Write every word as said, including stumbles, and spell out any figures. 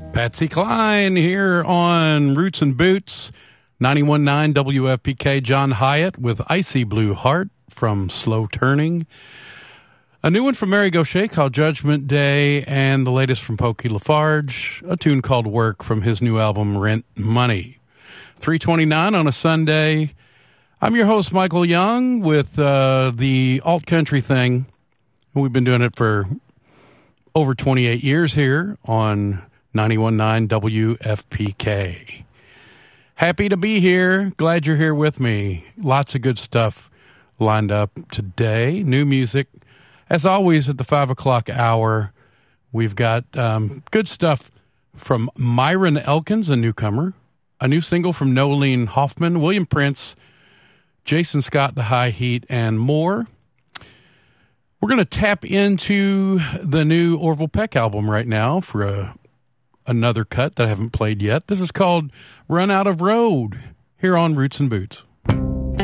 Patsy Cline here on Roots and Boots, ninety-one point nine W F P K. John Hyatt with Icy Blue Heart from Slow Turning. A new one from Mary Gauthier called Judgment Day, and the latest from Pokey Lafarge, a tune called Work from his new album Rent Money. three twenty-nine on a Sunday. I'm your host, Michael Young, with uh, the alt country thing. We've been doing it for over twenty-eight years here on ninety-one point nine W F P K. Happy to be here. Glad you're here with me. Lots of good stuff lined up today. New music. As always, at the five o'clock hour, we've got um, good stuff from Myron Elkins, a newcomer, a new single from Nolene Hoffman, William Prince, Jason Scott, The High Heat, and more. We're going to tap into the new Orville Peck album right now for a, another cut that I haven't played yet. This is called Run Out of Road here on Roots and Boots.